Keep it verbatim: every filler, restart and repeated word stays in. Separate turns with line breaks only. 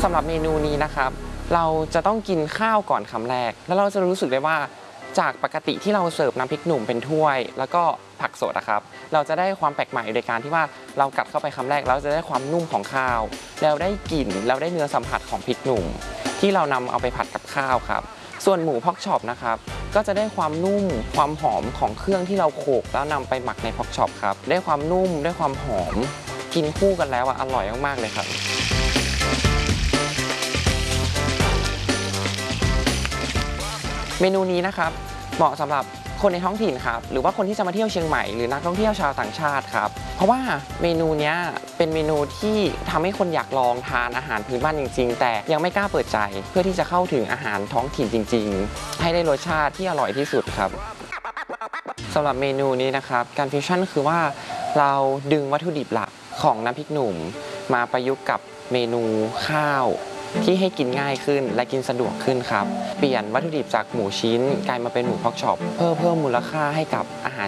ำหรับเมนูนี้นะครับเราจะต้องกินข้าวก่อนคำแรกแล้วเราจะรู้สึกได้ว่าจากปกติที่เราเสิร์ฟน้ำพริกหนุ่มเป็นถ้วยแล้วก็ผักสดนะครับเราจะได้ความแปลกใหม่โดยการที่ว่าเรากัดเข้าไปคำแรกแล้วจะได้ความนุ่มของข้าวแล้วได้กลิ่นแล้วได้เนื้อสัมผัสของพริกหนุ่มที่เรานำเอาไปผัดกับข้าวครับส่วนหมูพอกช็อปนะครับก็จะได้ความนุ่มความหอมของเครื่องที่เราโขลกแล้วนำไปหมักในพอกช็อปครับได้ความนุ่มได้ความหอมกินคู่กันแล้วอ่ะอร่อยมากๆเลยครับเมนูนี้นะครับเหมาะสำหรับคนในท้องถิ่นครับหรือว่าคนที่จะมาเที่ยวเชียงใหม่หรือนักท่องเที่ยวชาวต่างชาติครับเพราะว่าเมนูนี้เป็นเมนูที่ทำให้คนอยากลองทานอาหารพื้นบ้านจริงๆแต่ยังไม่กล้าเปิดใจเพื่อที่จะเข้าถึงอาหารท้องถิ่นจริงๆให้ได้รสชาติที่อร่อยที่สุดครับสำหรับเมนูนี้นะครับการฟิวชั่นคือว่าเราดึงวัตถุดิบหลักของน้ำพริกหนุ่มมาประยุกต์กับเมนูข้าวที่ให้กินง่ายขึ้นและกินสะดวกขึ้นครับเปลี่ยนวัตถุดิบจากหมูชิ้นกลายมาเป็นหมูพอกช็อปเพื่อเพิ่มมูลค่าให้กับอาหาร